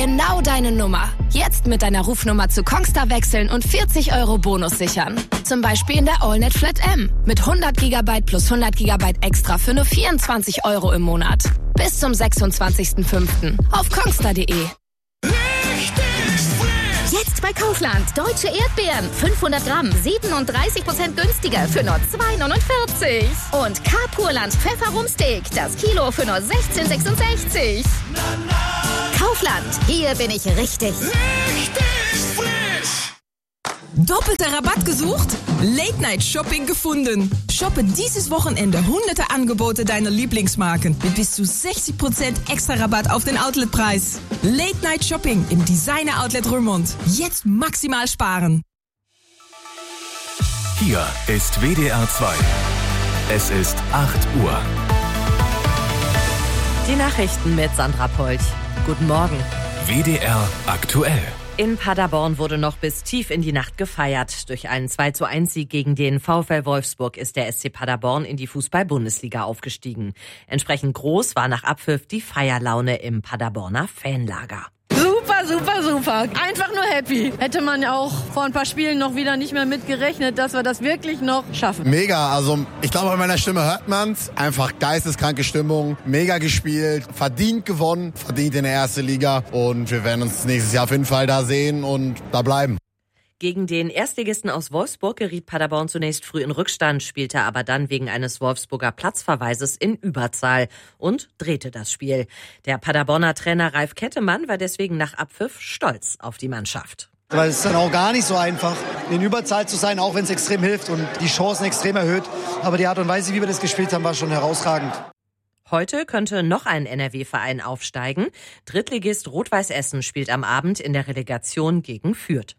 Genau deine Nummer. Jetzt mit deiner Rufnummer zu Kongstar wechseln und 40 € Bonus sichern. Zum Beispiel in der AllNet Flat M. Mit 100 GB plus 100 GB extra für nur 24 € im Monat. Bis zum 26.05. auf kongstar.de. Jetzt bei Kaufland. Deutsche Erdbeeren. 500 Gramm. 37% günstiger für nur 2,49. Und K-Purland Pfefferrumsteak. Das Kilo für nur 16,66. Kaufland. Hier bin ich richtig. Doppelter Rabatt gesucht? Late-Night-Shopping gefunden. Shoppe dieses Wochenende hunderte Angebote deiner Lieblingsmarken mit bis zu 60% extra Rabatt auf den Outletpreis. Late-Night-Shopping im Designer-Outlet Roermond. Jetzt maximal sparen. Hier ist WDR 2. Es ist 8 Uhr. Die Nachrichten mit Sandra Polch. Guten Morgen. WDR aktuell. In Paderborn wurde noch bis tief in die Nacht gefeiert. Durch einen 2:1-Sieg gegen den VfL Wolfsburg ist der SC Paderborn in die Fußball-Bundesliga aufgestiegen. Entsprechend groß war nach Abpfiff die Feierlaune im Paderborner Fanlager. Super. Einfach nur happy. Hätte man ja auch vor ein paar Spielen noch wieder nicht mehr mit gerechnet, dass wir das wirklich noch schaffen. Mega, also ich glaube, bei meiner Stimme hört man's. Einfach geisteskranke Stimmung, mega gespielt, verdient gewonnen, verdient in der ersten Liga. Und wir werden uns nächstes Jahr auf jeden Fall da sehen und da bleiben. Gegen den Erstligisten aus Wolfsburg geriet Paderborn zunächst früh in Rückstand, spielte aber dann wegen eines Wolfsburger Platzverweises in Überzahl und drehte das Spiel. Der Paderborner Trainer Ralf Kettemann war deswegen nach Abpfiff stolz auf die Mannschaft. Weil es ist dann auch gar nicht so einfach, in Überzahl zu sein, auch wenn es extrem hilft und die Chancen extrem erhöht. Aber die Art und Weise, wie wir das gespielt haben, war schon herausragend. Heute könnte noch ein NRW-Verein aufsteigen. Drittligist Rot-Weiß Essen spielt am Abend in der Relegation gegen Fürth.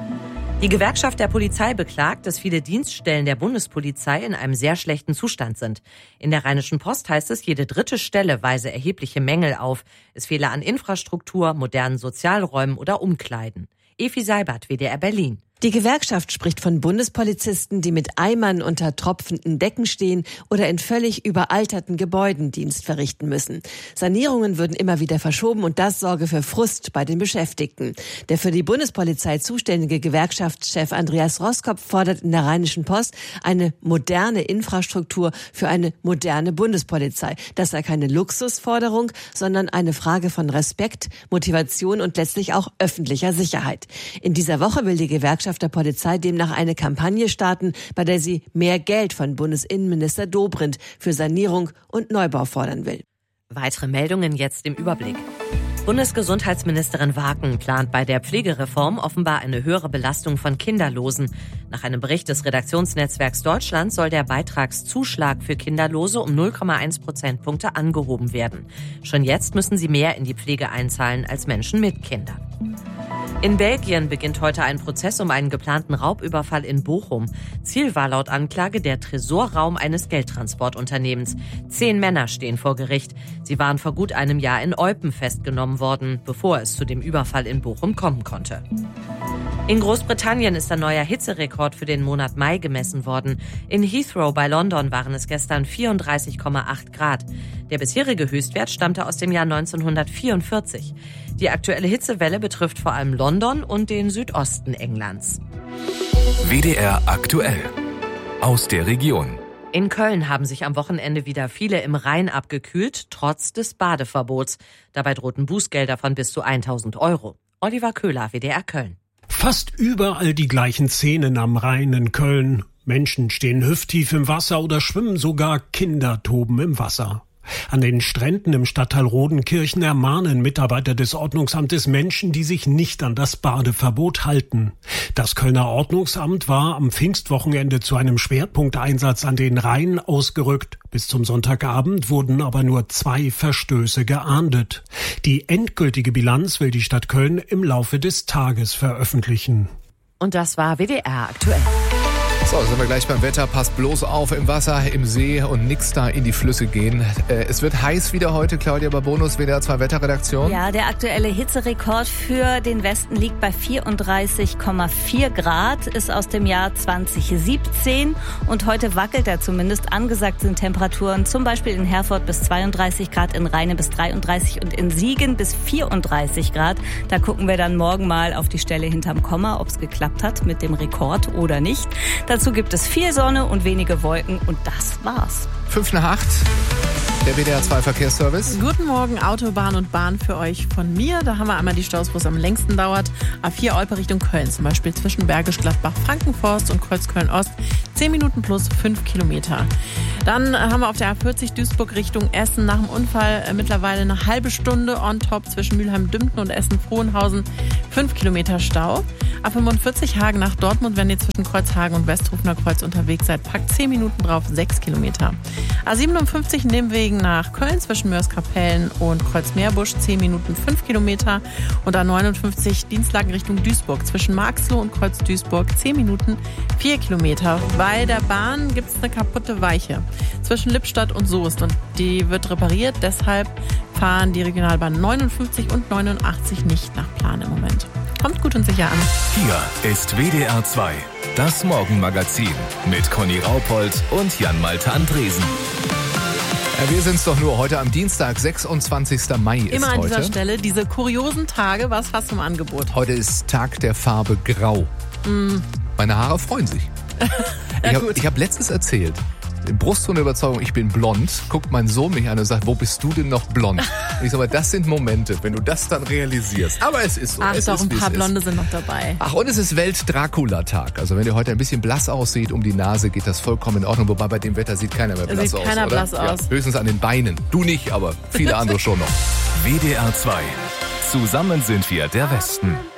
Die Gewerkschaft der Polizei beklagt, dass viele Dienststellen der Bundespolizei in einem sehr schlechten Zustand sind. In der Rheinischen Post heißt es, jede dritte Stelle weise erhebliche Mängel auf. Es fehle an Infrastruktur, modernen Sozialräumen oder Umkleiden. Evi Seibert, WDR Berlin. Die Gewerkschaft spricht von Bundespolizisten, die mit Eimern unter tropfenden Decken stehen oder in völlig überalterten Gebäuden Dienst verrichten müssen. Sanierungen würden immer wieder verschoben und das sorge für Frust bei den Beschäftigten. Der für die Bundespolizei zuständige Gewerkschaftschef Andreas Roskopf fordert in der Rheinischen Post eine moderne Infrastruktur für eine moderne Bundespolizei. Das sei keine Luxusforderung, sondern eine Frage von Respekt, Motivation und letztlich auch öffentlicher Sicherheit. In dieser Woche will die Gewerkschaft der Polizei demnach eine Kampagne starten, bei der sie mehr Geld von Bundesinnenminister Dobrindt für Sanierung und Neubau fordern will. Weitere Meldungen jetzt im Überblick. Bundesgesundheitsministerin Waken plant bei der Pflegereform offenbar eine höhere Belastung von Kinderlosen. Nach einem Bericht des Redaktionsnetzwerks Deutschland soll der Beitragszuschlag für Kinderlose um 0,1 Prozentpunkte angehoben werden. Schon jetzt müssen sie mehr in die Pflege einzahlen als Menschen mit Kindern. In Belgien beginnt heute ein Prozess um einen geplanten Raubüberfall in Bochum. Ziel war laut Anklage der Tresorraum eines Geldtransportunternehmens. 10 Männer stehen vor Gericht. Sie waren vor gut einem Jahr in Eupen festgenommen worden, bevor es zu dem Überfall in Bochum kommen konnte. In Großbritannien ist ein neuer Hitzerekord für den Monat Mai gemessen worden. In Heathrow bei London waren es gestern 34,8 Grad. Der bisherige Höchstwert stammte aus dem Jahr 1944. Die aktuelle Hitzewelle betrifft vor allem London und den Südosten Englands. WDR aktuell. Aus der Region. In Köln haben sich am Wochenende wieder viele im Rhein abgekühlt, trotz des Badeverbots. Dabei drohten Bußgelder von bis zu 1.000 €. Oliver Köhler, WDR Köln. Fast überall die gleichen Szenen am Rhein in Köln. Menschen stehen hüfttief im Wasser oder schwimmen, sogar Kinder toben im Wasser. An den Stränden im Stadtteil Rodenkirchen ermahnen Mitarbeiter des Ordnungsamtes Menschen, die sich nicht an das Badeverbot halten. Das Kölner Ordnungsamt war am Pfingstwochenende zu einem Schwerpunkteinsatz an den Rhein ausgerückt. Bis zum Sonntagabend wurden aber nur 2 Verstöße geahndet. Die endgültige Bilanz will die Stadt Köln im Laufe des Tages veröffentlichen. Und das war WDR aktuell. So, sind wir gleich beim Wetter. Passt bloß auf im Wasser, im See und nix da in die Flüsse gehen. Es wird heiß wieder heute. Claudia Babonus, WDR 2 Wetterredaktion. Ja, der aktuelle Hitzerekord für den Westen liegt bei 34,4 Grad, ist aus dem Jahr 2017 und heute wackelt er zumindest. Angesagt sind Temperaturen zum Beispiel in Herford bis 32 Grad, in Rheine bis 33 und in Siegen bis 34 Grad. Da gucken wir dann morgen mal auf die Stelle hinterm Komma, ob es geklappt hat mit dem Rekord oder nicht. Dazu gibt es viel Sonne und wenige Wolken und das war's. 5 nach 8. Der WDR 2 Verkehrsservice. Guten Morgen, Autobahn und Bahn für euch von mir. Da haben wir einmal die Staus, wo es am längsten dauert. A4 Olpe Richtung Köln, zum Beispiel zwischen Bergisch Gladbach, Frankenforst und Kreuzköln-Ost. 10 Minuten plus 5 Kilometer. Dann haben wir auf der A40 Duisburg Richtung Essen nach dem Unfall mittlerweile eine halbe Stunde on top zwischen Mülheim-Dümpten und Essen-Frohnhausen. 5 Kilometer Stau. A45 Hagen nach Dortmund, wenn ihr zwischen Kreuzhagen und Westhofener Kreuz unterwegs seid, packt 10 Minuten drauf, 6 Kilometer. A57 Nebenwegen nach Köln zwischen Mörs-Kapellen und Kreuzmeerbusch, 10 Minuten 5 Kilometer. Und A59 Dienstlagen Richtung Duisburg zwischen Marxloh und Kreuz Duisburg, 10 Minuten 4 Kilometer. Bei der Bahn gibt es eine kaputte Weiche zwischen Lippstadt und Soest und die wird repariert. Deshalb fahren die Regionalbahnen 59 und 89 nicht nach Plan im Moment. Kommt gut und sicher an. Hier ist WDR 2, das Morgenmagazin mit Conny Raupold und Jan-Malte Andresen. Ja, wir sind's doch nur heute am Dienstag, 26. Mai ist Immer an heute. dieser Stelle diese kuriosen Tage. Was hast du im Angebot? Heute ist Tag der Farbe Grau. Meine Haare freuen sich. Ich hab letztens erzählt, Brust und Überzeugung, ich bin blond, guckt mein Sohn mich an und sagt, wo bist du denn noch blond? Und ich sag mal, das sind Momente, wenn du das dann realisierst. Aber es ist so. Ach es doch, ist, ein paar Blonde sind noch dabei. Ach, und es ist Welt-Dracula-Tag. Also wenn ihr heute ein bisschen blass aussieht um die Nase, geht das vollkommen in Ordnung. Wobei bei dem Wetter sieht keiner mehr blass aus, keiner oder? blass aus. Ja, höchstens an den Beinen. Du nicht, aber viele andere schon noch. WDR 2. Zusammen sind wir der Westen.